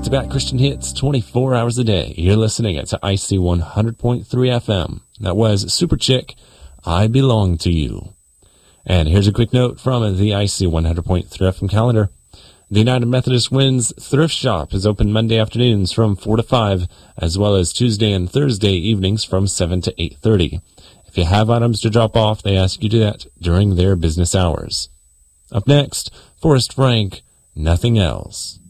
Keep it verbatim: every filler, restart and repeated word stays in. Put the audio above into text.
back-to-back Christian hits twenty-four hours a day. You're listening to I C one hundred point three F M. That was Super Chick, I Belong to You. And here's a quick note from the I C one hundred point three F M calendar. The United Methodist Winds Thrift Shop is open Monday afternoons from four to five, as well as Tuesday and Thursday evenings from seven to eight thirty. If you have items to drop off, they ask you to do that during their business hours. Up next, Forrest Frank, Nothing Else.